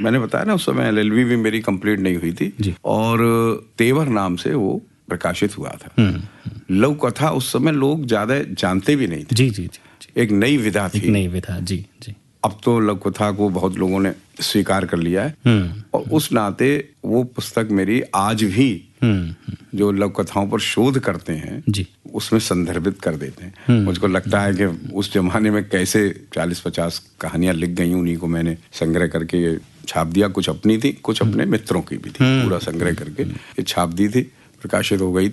मैंने बताया ना उस समय LLB भी मेरी कंप्लीट नहीं हुई थी जी। और तेवर नाम से वो प्रकाशित हुआ था। लघु कथा उस समय लोग ज्यादा जानते भी नहीं थे। जी जी जी। एक नई विधा थी। एक नई विधा, जी जी। अब तो लघु कथा को बहुत लोगों ने स्वीकार कर लिया है और उस नाते वो पुस्तक मेरी आज भी जो लघु कथाओं पर शोध करते हैं जी, उसमें संदर्भित कर देते हैं। मुझको लगता है कि उस जमाने में कैसे 40-50 कहानियां लिख गई, उन्हीं को मैंने संग्रह करके छाप दिया। कुछ अपनी थी, कुछ अपने मित्रों की भी थी, पूरा संग्रह करके ये छाप दी थी, प्रकाशित हो गई थी।